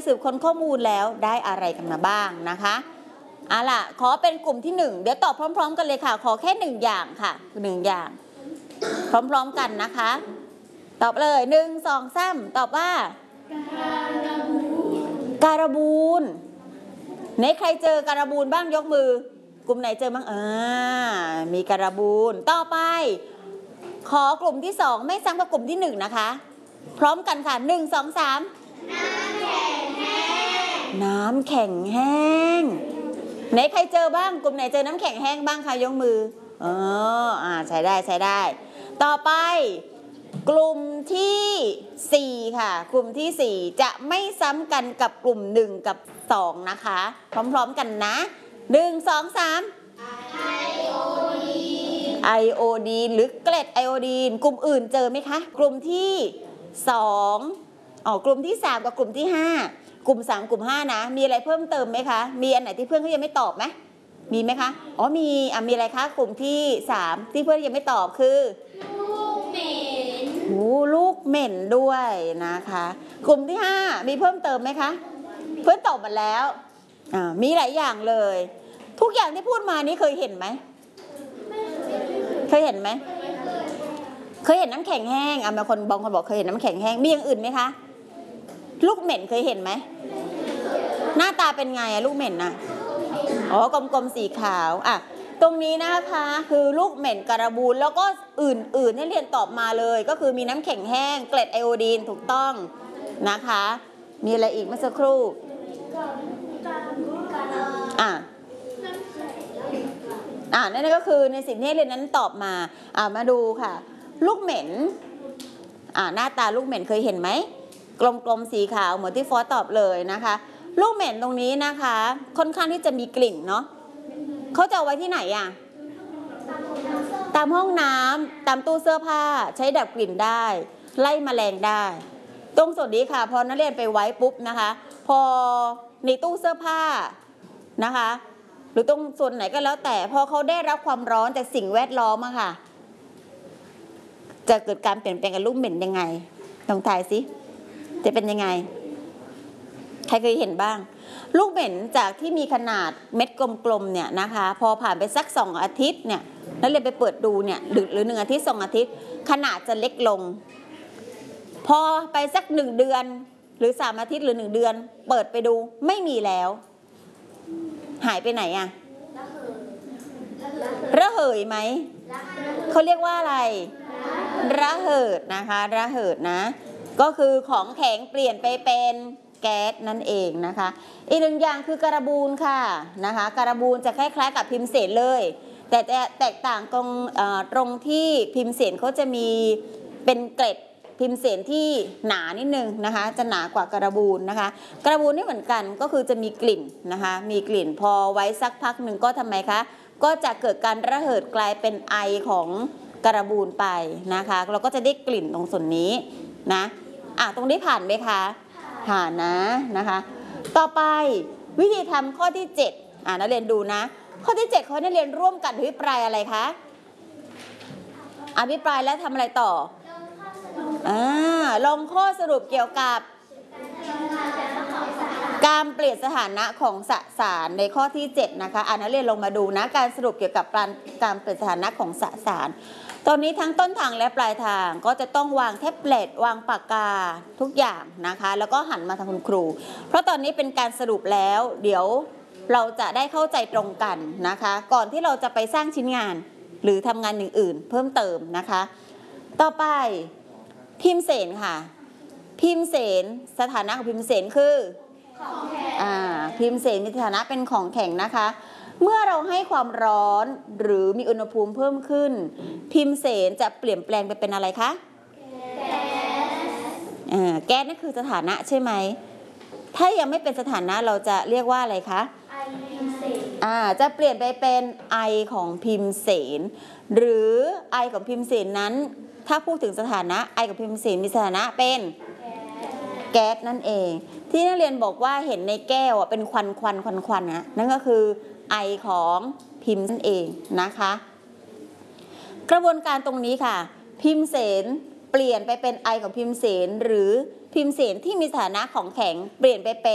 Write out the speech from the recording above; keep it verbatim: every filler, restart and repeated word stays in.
สืบค้นข้อมูลแล้วได้อะไรกันมาบ้างนะคะเอาล่ะขอเป็นกลุ่มที่หนึ่งเดี๋ยวตอบพร้อมๆกันเลยค่ะขอแค่หนึ่งอย่างค่ะหนึ่งอย่างพร้อมๆกันนะคะตอบเลยหนึ่งสองสามตอบว่าการบูนไหนใครเจอการบูนบ้างยกมือกลุ่มไหนเจอบ้างอ่ามีการบูนต่อไปขอกลุ่มที่สองไม่ซ้ำกับกลุ่มที่หนึ่งนะคะพร้อมกันค่ะหนึ่งสองสามน้ำแข็งแห้งไหนใครเจอบ้างกลุ่มไหนเจอน้ำแข็งแห้งบ้างคะยกมือเอออ่าใช้ได้ใช้ได้ต่อไปกลุ่มที่สี่ค่ะกลุ่มที่สี่จะไม่ซ้ำกันกับกลุ่มหนึ่งกับสองนะคะพร้อมๆกันนะหนึ่งสองสามไอโอดีนไอโอดีนหรือเกล็ดไอโอดีนกลุ่มอื่นเจอไหมคะกลุ่มที่สองอ๋อกลุ่มที่สามกับกลุ่มที่ห้ากลุ่มสามกลุ่มห้านะมีอะไรเพิ่มเติมไหมคะมีอันไหนที่เพื่อนเขายังไม่ตอบไหมมีไหมคะอ๋อมีอ่ะมีอะไรคะกลุ่มที่สามที่เพื่อนยังไม่ตอบคือลูกเหม็นโอ้ลูกเหม็นด้วยนะคะกลุ่มที่ห้ามีเพิ่มเติมไหมคะเพื่อนตอบมาแล้วอ่ามีหลายอย่างเลยทุกอย่างที่พูดมานี้เคยเห็นไหมเคยเห็นไหมเคยเห็นน้ำแข็งแห้งอ่ะบางคนบางคนบอกเคยเห็นน้ำแข็งแห้งมีอย่างอื่นไหมคะลูกเหม็นเคยเห็นไหมหน้าตาเป็นไงอะลูกเหม็นน่ะอ๋อกลมๆสีขาวอ่ะตรงนี้นะคะคือลูกเหม็นการบูนแล้วก็อื่นๆให้เรียนตอบมาเลยก็คือมีน้ำแข็งแห้งเกล็ดไอโอดีนถูกต้องนะคะมีอะไรอีกเมื่อสักครู่อ่ะอ่านั่นก็คือในสิ่งที่เรียนนั้นตอบมาอ่ามาดูค่ะลูกเหม็นอ่าหน้าตาลูกเหม็นเคยเห็นไหมกลมๆสีขาวเหมือนที่ฟอสตอบเลยนะคะลูกเหม็นตรงนี้นะคะค่อนข้างที่จะมีกลิ่นเนาะเขาจะเอาไว้ที่ไหนอ่ะตามห้องน้ำตามตู้เสื้อผ้าใช้ดับกลิ่นได้ไล่แมลงได้ตรงส่วนนี้ค่ะพอนักเรียนไปไว้ปุ๊บนะคะพอในตู้เสื้อผ้านะคะหรือตรงส่วนไหนก็แล้วแต่พอเขาได้รับความร้อนจากสิ่งแวดล้อมอะค่ะจะเกิดการเปลี่ยนแปลงกับลูกเหม็นยังไงลองทายสิจะเป็นยังไงใครเคยเห็นบ้างลูกเหม็นจากที่มีขนาดเม็ดกลมๆเนี่ยนะคะพอผ่านไปสักสองอาทิตย์เนี่ยแล้วเรียนไปเปิดดูเนี่ยหรือหรือหนึ่งอาทิตย์สองอาทิตย์ขนาดจะเล็กลงพอไปสักหนึ่งเดือนหรือสามอาทิตย์หรือหนึ่งเดือนเปิดไปดูไม่มีแล้วหายไปไหนอะระเหยไหมเขาเรียกว่าอะไรระเหิดนะคะระเหิดนะก็คือของแข็งเปลี่ยนไปเป็นแก๊สนั่นเองนะคะอีกหนึ่งอย่างคือการบูนค่ะนะคะการบูนจะคล้ายๆกับพิมเสนเลยแต่จะแตกต่างตรงตรงที่พิมเสนเขาจะมีเป็นเกล็ดพิมเสนที่หนานิดนึงนะคะจะหนากว่าการบูนนะคะการบูนนี่เหมือนกันก็คือจะมีกลิ่นนะคะมีกลิ่นพอไว้สักพักหนึ่งก็ทำไมคะก็จะเกิดการระเหิดกลายเป็นไอของการบูนไปนะคะเราก็จะได้กลิ่นตรงส่วนนี้นะอ่ะตรงนี้ผ่านไหมคะผ่านนะนะคะต่อไปวิธีทำข้อที่เจ็ดอ่ะนักเรียนดูนะข้อที่เจ็ดเขาให้นักเรียนร่วมกันอภิปรายอะไรคะอภิปรายแล้วทำอะไรต่ออ่าลงข้อสรุปเกี่ยวกับการเปลี่ยนสถานะของสสารในข้อที่เจ็ดนะคะอ่ะนักเรียนลงมาดูนะการสรุปเกี่ยวกับการการเปลี่ยนสถานะของสสารตอนนี้ทั้งต้นทางและปลายทางก็จะต้องวางแท็บเล็ตวางปากกาทุกอย่างนะคะแล้วก็หันมาทางคุณครูเพราะตอนนี้เป็นการสรุปแล้วเดี๋ยวเราจะได้เข้าใจตรงกันนะคะก่อนที่เราจะไปสร้างชิ้นงานหรือทำงานอื่นๆเพิ่มเติมนะคะต่อไปพิมเสนค่ะพิมเสนสถานะของพิมเสนคือของแข็งอ่าพิมเสนมีสถานะเป็นของแข็งนะคะเมื่อเราให้ความร้อนหรือมีอุณหภูมิเพิ่มขึ้นพิมเสนจะเปลี่ยนแปลงไปเป็นอะไรคะแก๊สอ่าแก๊สนั่นคือสถานะใช่ไหมถ้ายังไม่เป็นสถานะเราจะเรียกว่าอะไรคะไอพิมเสนอ่าจะเปลี่ยนไปเป็นไอของพิมเสนหรือไอของพิมเสนนั้นถ้าพูดถึงสถานะไอของพิมเสนมีสถานะเป็นแก๊สนั่นเองที่นักเรียนบอกว่าเห็นในแก้วเป็นควันควันควันควันนะนั่นก็คือไอของพิมพ์นั่นเองนะคะกระบวนการตรงนี้ค่ะพิมเสนเปลี่ยนไปเป็นไอของพิมเสนหรือพิมเสนที่มีสถานะของแข็งเปลี่ยนไปเป็น